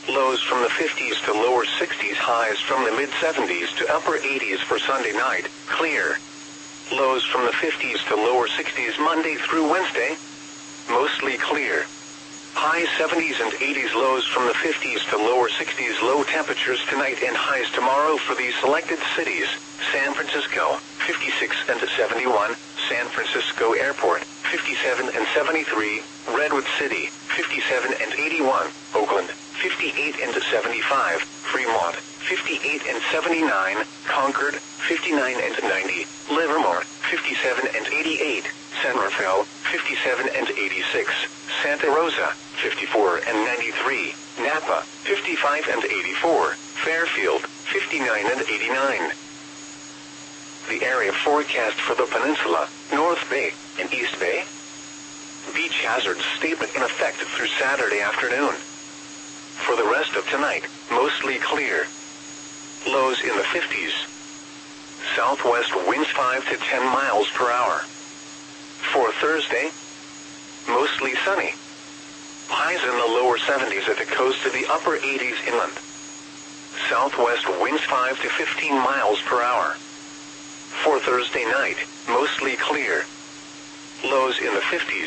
Lows from the 50s to lower 60s, highs from the mid-70s to upper 80s for Sunday night, clear. Lows from the 50s to lower 60s Monday through Wednesday, mostly clear. High 70s and 80s, lows from the 50s to lower 60s, low temperatures tonight and highs tomorrow for these selected cities: San Francisco, 56 and 71, San Francisco Airport, 57 and 73, Redwood City, 57 and 81, Oakland, 58 and 75, Fremont, 58 and 79, Concord, 59 and 90, Livermore, 57 and 88, San Rafael, 57 and 86, Santa Rosa, 54 and 93, Napa, 55 and 84, Fairfield, 59 and 89. The area forecast for the peninsula, North Bay, and East Bay. Beach hazard statement in effect through Saturday afternoon. For the rest of tonight, mostly clear. Lows in the 50s. Southwest winds 5 to 10 miles per hour. For Thursday, mostly sunny. Highs in the lower 70s at the coast to the upper 80s inland. Southwest winds 5 to 15 miles per hour. For Thursday night, mostly clear. Lows in the 50s.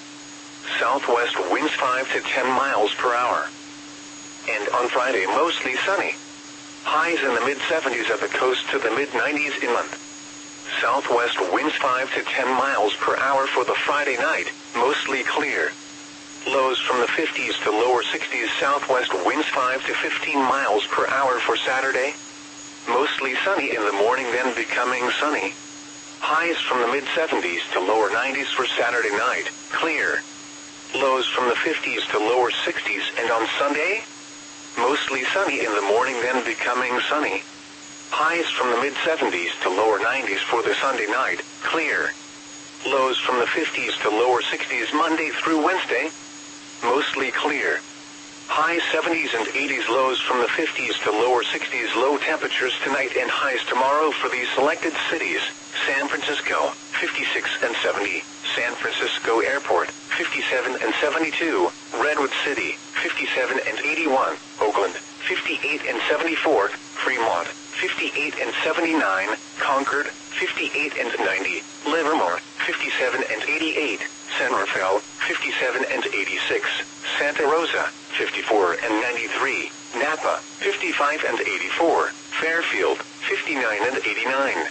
Southwest winds 5 to 10 miles per hour. And on Friday, mostly sunny. Highs in the mid-70s at the coast to the mid-90s inland. Southwest winds 5 to 10 miles per hour for the Friday night, mostly clear. Lows from the 50s to lower 60s, southwest winds 5 to 15 miles per hour for Saturday. Mostly sunny in the morning, then becoming sunny. Highs from the mid-70s to lower 90s for Saturday night, clear. Lows from the 50s to lower 60s, and on Sunday, mostly sunny in the morning, then becoming sunny. Highs from the mid-70s to lower 90s for the Sunday night, clear. Lows from the 50s to lower 60s Monday through Wednesday, mostly clear. High 70s and 80s, lows from the 50s to lower 60s, low temperatures tonight and highs tomorrow for these selected cities: San Francisco, 56 and 70, San Francisco Airport, 57 and 72, Redwood City, 57 and 81, Oakland, 58 and 74, Fremont, 58 and 79, Concord, 58 and 90, Livermore, 57 and 88, San Rafael, 57 and 86, Santa Rosa, 54 and 93, Napa, 55 and 84, Fairfield, 59 and 89.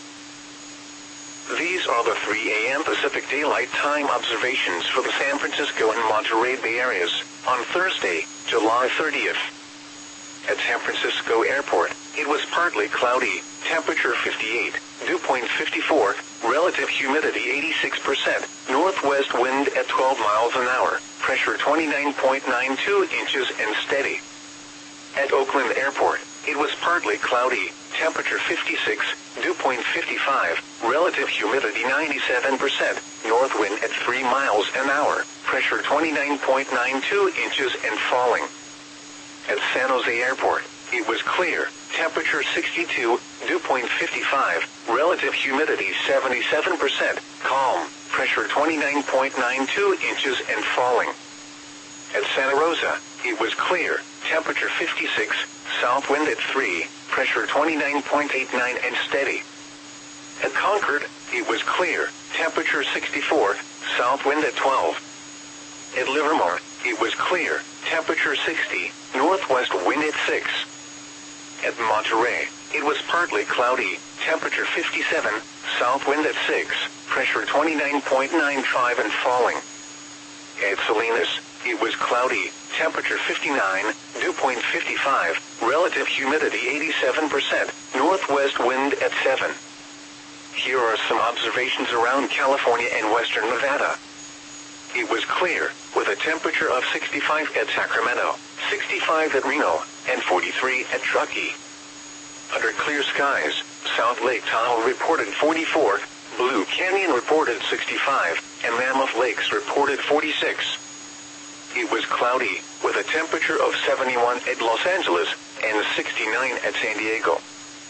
These are the 3 a.m. Pacific Daylight Time observations for the San Francisco and Monterey Bay areas on Thursday, July 30th. At San Francisco Airport, it was partly cloudy, temperature 58, dew point 54, relative humidity 86%, northwest wind at 12 miles an hour, pressure 29.92 inches and steady. At Oakland Airport, it was partly cloudy, temperature 56, dew point 55, relative humidity 97%, north wind at 3 miles an hour, pressure 29.92 inches and falling. At San Jose Airport, it was clear, temperature 62, dew point 55, relative humidity 77%, calm, pressure 29.92 inches and falling. At Santa Rosa, it was clear, temperature 56, south wind at 3, pressure 29.89 and steady. At Concord, it was clear, temperature 64, south wind at 12. At Livermore, it was clear, temperature 60, northwest wind at 6. At Monterey, it was partly cloudy, temperature 57, south wind at 6, pressure 29.95 and falling. At Salinas, it was cloudy, temperature 59, dew point 55, relative humidity 87%, northwest wind at 7. Here are some observations around California and western Nevada. It was clear, with a temperature of 65 at Sacramento, 65 at Reno, and 43 at Truckee. Under clear skies, South Lake Tahoe reported 44, Blue Canyon reported 65, and Mammoth Lakes reported 46. It was cloudy, with a temperature of 71 at Los Angeles, and 69 at San Diego.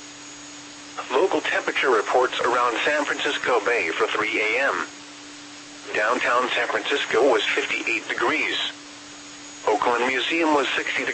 Local temperature reports around San Francisco Bay for 3 a.m. Downtown San Francisco was 58 degrees. Oakland Museum was 60 degrees.